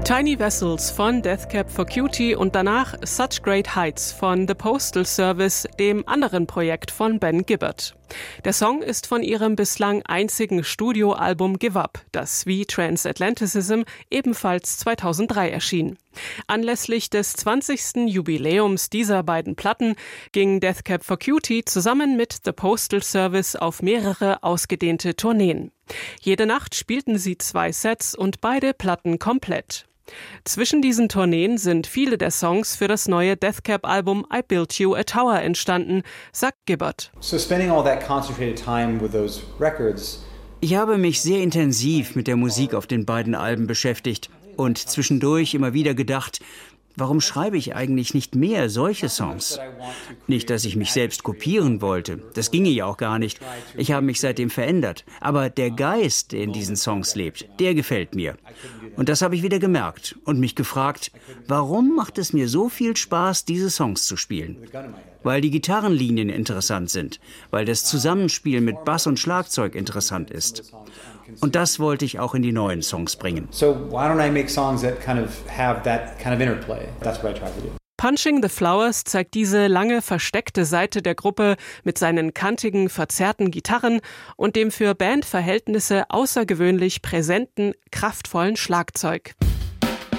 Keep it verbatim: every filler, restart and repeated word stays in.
Tiny Vessels von Death Cab for Cutie und danach Such Great Heights von The Postal Service, dem anderen Projekt von Ben Gibbard. Der Song ist von ihrem bislang einzigen Studioalbum Give Up, das wie Transatlanticism ebenfalls zweitausenddrei erschien. Anlässlich des zwanzigsten Jubiläums dieser beiden Platten ging Death Cab for Cutie zusammen mit The Postal Service auf mehrere ausgedehnte Tourneen. Jede Nacht spielten sie zwei Sets und beide Platten komplett. Zwischen diesen Tourneen sind viele der Songs für das neue Death Cab-Album I Built You a Tower entstanden, sagt Gibbard. So spending all that concentrated time with those records. Ich habe mich sehr intensiv mit der Musik auf den beiden Alben beschäftigt und zwischendurch immer wieder gedacht, warum schreibe ich eigentlich nicht mehr solche Songs? Nicht, dass ich mich selbst kopieren wollte. Das ginge ja auch gar nicht. Ich habe mich seitdem verändert. Aber der Geist, der in diesen Songs lebt, der gefällt mir. Und das habe ich wieder gemerkt und mich gefragt, warum macht es mir so viel Spaß, diese Songs zu spielen? Weil die Gitarrenlinien interessant sind, weil das Zusammenspiel mit Bass und Schlagzeug interessant ist. Und das wollte ich auch in die neuen Songs bringen. So why don't I make songs that kind of have that kind of interplay? That's what I try to do. Punching the Flowers zeigt diese lange versteckte Seite der Gruppe mit seinen kantigen, verzerrten Gitarren und dem für Bandverhältnisse außergewöhnlich präsenten, kraftvollen Schlagzeug.